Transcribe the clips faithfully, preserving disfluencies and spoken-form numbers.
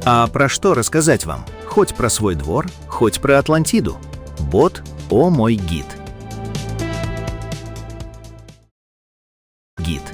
А про что рассказать вам? Хоть про свой двор, хоть про Атлантиду. Бот «О мой гид». Гид.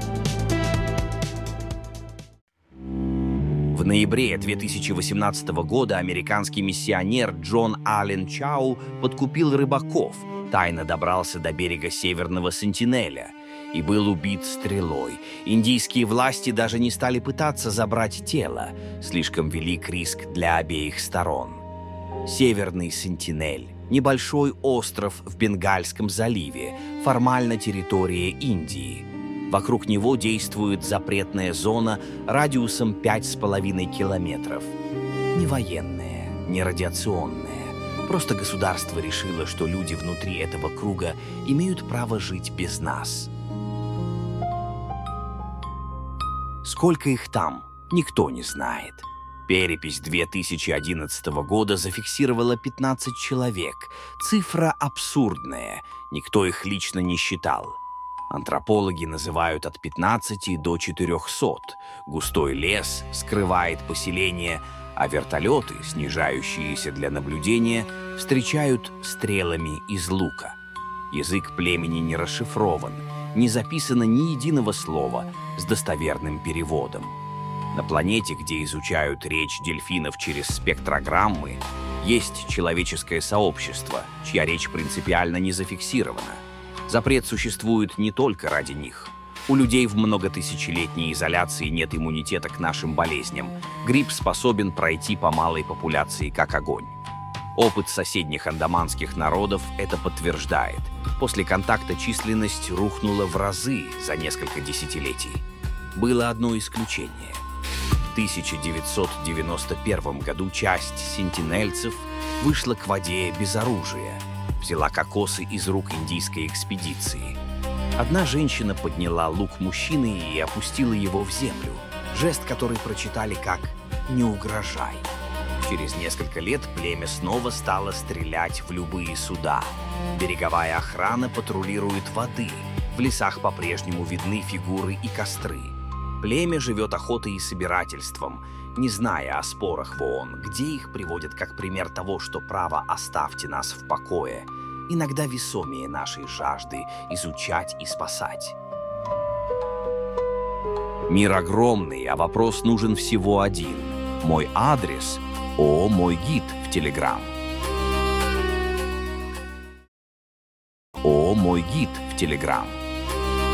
В ноябре две тысячи восемнадцатого года американский миссионер Джон Аллен Чау подкупил рыбаков, тайно добрался до берега Северного Сентинеля и был убит стрелой. Индийские власти даже не стали пытаться забрать тело. Слишком велик риск для обеих сторон. Северный Сентинель – небольшой остров в Бенгальском заливе, формально территория Индии. Вокруг него действует запретная зона радиусом пять с половиной километров. Не военная, не радиационная. Просто государство решило, что люди внутри этого круга имеют право жить без нас. Сколько их там, никто не знает. Перепись две тысячи одиннадцатого года зафиксировала пятнадцать человек. Цифра абсурдная, никто их лично не считал. Антропологи называют от пятнадцати до четырехсот. Густой лес скрывает поселение, а вертолеты, снижающиеся для наблюдения, встречают стрелами из лука. Язык племени не расшифрован, не записано ни единого слова с достоверным переводом. На планете, где изучают речь дельфинов через спектрограммы, есть человеческое сообщество, чья речь принципиально не зафиксирована. Запрет существует не только ради них. У людей в многотысячелетней изоляции нет иммунитета к нашим болезням. Грипп способен пройти по малой популяции как огонь. Опыт соседних андаманских народов это подтверждает. После контакта численность рухнула в разы за несколько десятилетий. Было одно исключение. В тысяча девятьсот девяносто первом году часть сентинельцев вышла к воде без оружия, взяла кокосы из рук индийской экспедиции. Одна женщина подняла лук мужчины и опустила его в землю, жест, который прочитали как «не угрожай». Через несколько лет племя снова стало стрелять в любые суда. Береговая охрана патрулирует воды, в лесах по-прежнему видны фигуры и костры. Племя живет охотой и собирательством, не зная о спорах в ООН, где их приводят как пример того, что право «оставьте нас в покое» иногда весомее нашей жажды изучать и спасать. Мир огромный, а вопрос нужен всего один. Мой адрес – «О мой гид» в Телеграм. «О мой гид» в Телеграм.